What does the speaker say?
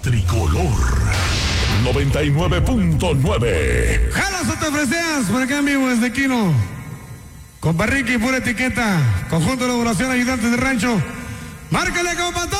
Tricolor 99.9. Jalas o te ofreces por acá en vivo desde Quino. Con Barriqui, pura etiqueta. Conjunto de elaboración, ayudantes de rancho. Márcale, compa.